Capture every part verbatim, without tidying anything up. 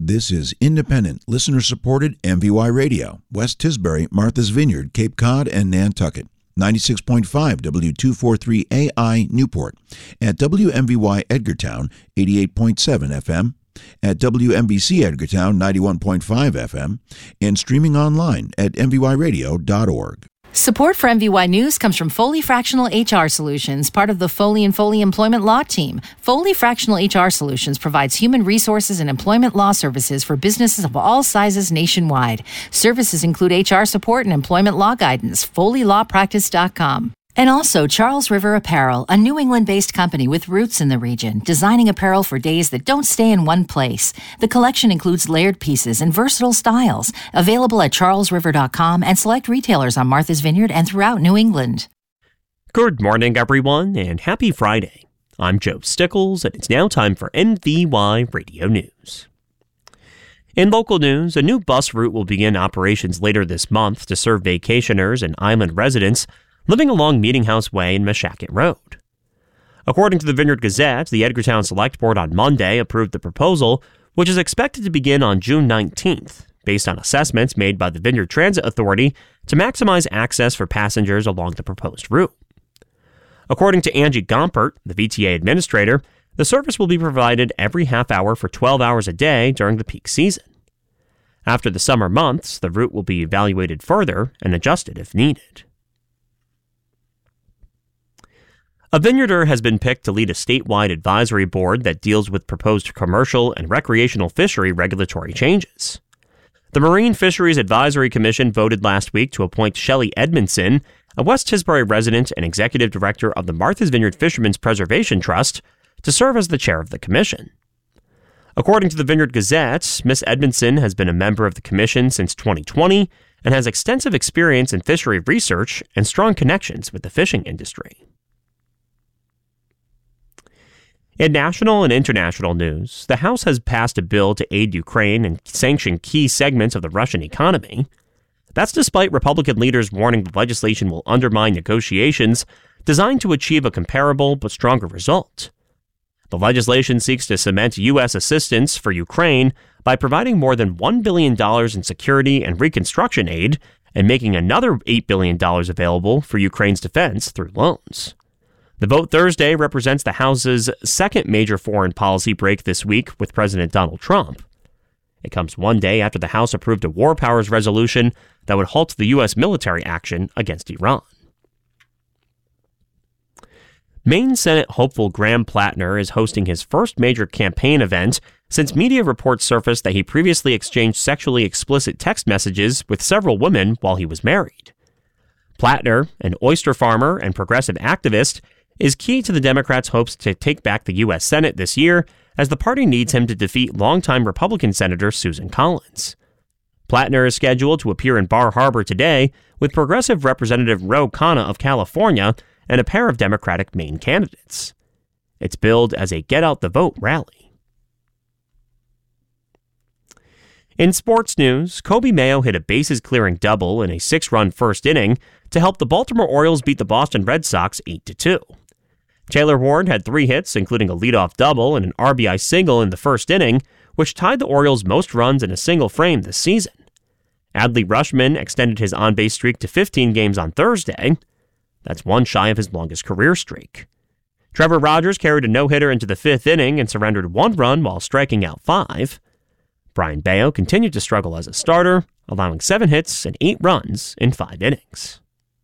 This is independent, listener-supported M V Y Radio, West Tisbury, Martha's Vineyard, Cape Cod, and Nantucket. ninety-six point five W two forty-three A I Newport. At W M V Y Edgartown, eighty-eight point seven F M. At W M B C Edgartown, ninety-one point five F M. And streaming online at m v y radio dot org. Support for M V Y News comes from Foley Fractional H R Solutions, part of the Foley and Foley Employment Law Team. Foley Fractional H R Solutions provides human resources and employment law services for businesses of all sizes nationwide. Services include H R support and employment law guidance. foley law practice dot com. And also Charles River Apparel, a New England-based company with roots in the region, designing apparel for days that don't stay in one place. The collection includes layered pieces and versatile styles, available at charles river dot com and select retailers on Martha's Vineyard and throughout New England. Good morning, everyone, and happy Friday. I'm Joe Stickles, and it's now time for M V Y Radio News. In local news, a new bus route will begin operations later this month to serve vacationers and island residents living along Meeting House Way and Meshacket Road. According to the Vineyard Gazette, the Edgartown Select Board on Monday approved the proposal, which is expected to begin on June nineteenth, based on assessments made by the Vineyard Transit Authority to maximize access for passengers along the proposed route. According to Angie Gompert, the V T A administrator, the service will be provided every half hour for twelve hours a day during the peak season. After the summer months, the route will be evaluated further and adjusted if needed. A vineyarder has been picked to lead a statewide advisory board that deals with proposed commercial and recreational fishery regulatory changes. The Marine Fisheries Advisory Commission voted last week to appoint Shelley Edmondson, a West Tisbury resident and executive director of the Martha's Vineyard Fishermen's Preservation Trust, to serve as the chair of the commission. According to the Vineyard Gazette, Miss Edmondson has been a member of the commission since twenty twenty and has extensive experience in fishery research and strong connections with the fishing industry. In national and international news, the House has passed a bill to aid Ukraine and sanction key segments of the Russian economy. That's despite Republican leaders warning the legislation will undermine negotiations designed to achieve a comparable but stronger result. The legislation seeks to cement U S assistance for Ukraine by providing more than one billion dollars in security and reconstruction aid and making another eight billion dollars available for Ukraine's defense through loans. The vote Thursday represents the House's second major foreign policy break this week with President Donald Trump. It comes one day after the House approved a war powers resolution that would halt the U S military action against Iran. Maine Senate hopeful Graham Plattner is hosting his first major campaign event since media reports surfaced that he previously exchanged sexually explicit text messages with several women while he was married. Plattner, an oyster farmer and progressive activist, is key to the Democrats' hopes to take back the U S Senate this year, as the party needs him to defeat longtime Republican Senator Susan Collins. Plattner is scheduled to appear in Bar Harbor today with Progressive Representative Ro Khanna of California and a pair of Democratic Maine candidates. It's billed as a get-out-the-vote rally. In sports news, Kobe Mayo hit a bases-clearing double in a six-run first inning to help the Baltimore Orioles beat the Boston Red Sox eight to two. Taylor Ward had three hits, including a leadoff double and an R B I single in the first inning, which tied the Orioles' most runs in a single frame this season. Adley Rutschman extended his on-base streak to fifteen games on Thursday. That's one shy of his longest career streak. Trevor Rogers carried a no-hitter into the fifth inning and surrendered one run while striking out five. Brian Bayo continued to struggle as a starter, allowing seven hits and eight runs in five innings.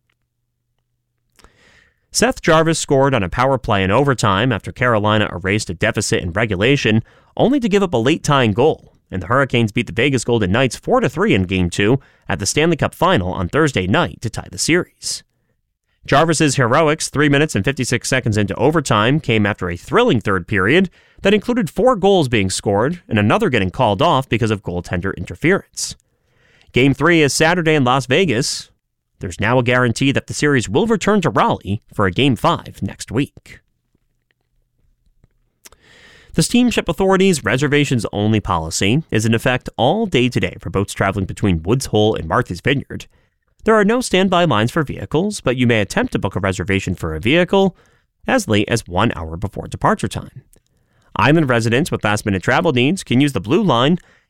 Seth Jarvis scored on a power play in overtime after Carolina erased a deficit in regulation, only to give up a late-tying goal, and the Hurricanes beat the Vegas Golden Knights four to three in Game two at the Stanley Cup Final on Thursday night to tie the series. Jarvis's heroics three minutes and fifty-six seconds into overtime came after a thrilling third period that included four goals being scored and another getting called off because of goaltender interference. Game three is Saturday in Las Vegas. There's now a guarantee that the series will return to Raleigh for a Game five next week. The Steamship Authority's reservations-only policy is in effect all day today for boats traveling between Woods Hole and Martha's Vineyard. There are no standby lines for vehicles, but you may attempt to book a reservation for a vehicle as late as one hour before departure time. Island residents with last-minute travel needs can use the Blue Line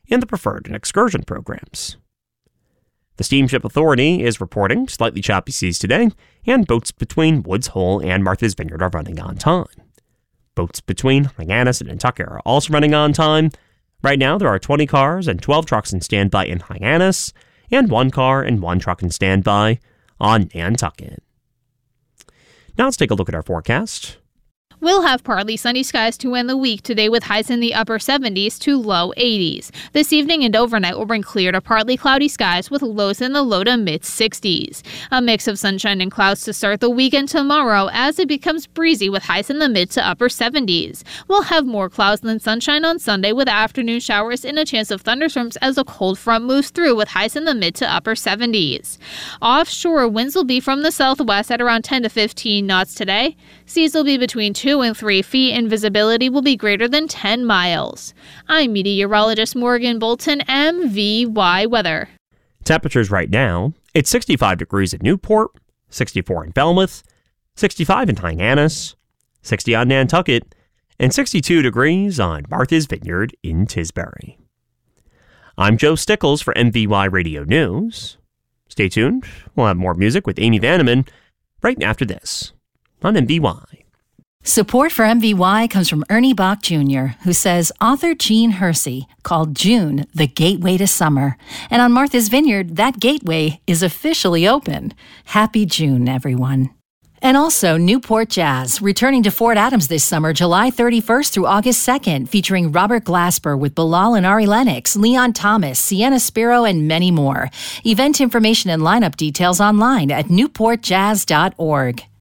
and the preferred and excursion programs. The Steamship Authority is reporting slightly choppy seas today, and boats between Woods Hole and Martha's Vineyard are running on time. Boats between Hyannis and Nantucket are also running on time. Right now, there are twenty cars and twelve trucks in standby in Hyannis, and one car and one truck in standby on Nantucket. Now let's take a look at our forecast. We'll have partly sunny skies to end the week today with highs in the upper seventies to low eighties. This evening and overnight will bring clear to partly cloudy skies with lows in the low to mid sixties. A mix of sunshine and clouds to start the weekend tomorrow as it becomes breezy with highs in the mid to upper seventies. We'll have more clouds than sunshine on Sunday with afternoon showers and a chance of thunderstorms as a cold front moves through with highs in the mid to upper seventies. Offshore winds will be from the southwest at around ten to fifteen knots today. Seas will be between two and three feet and visibility will be greater than ten miles. I'm meteorologist Morgan Bolton, M V Y Weather. Temperatures right now, it's sixty-five degrees at Newport, sixty-four in Falmouth, sixty-five in Hyannis, sixty on Nantucket, and sixty-two degrees on Martha's Vineyard in Tisbury. I'm Joe Stickles for M V Y Radio News. Stay tuned. We'll have more music with Amy Vanneman right after this on M V Y. Support for M V Y comes from Ernie Bach Junior, who says author Jean Hersey called June the gateway to summer. And on Martha's Vineyard, that gateway is officially open. Happy June, everyone. And also Newport Jazz, returning to Fort Adams this summer, July thirty-first through August second, featuring Robert Glasper with Bilal and Ari Lennox, Leon Thomas, Sienna Spiro, and many more. Event information and lineup details online at newport jazz dot org.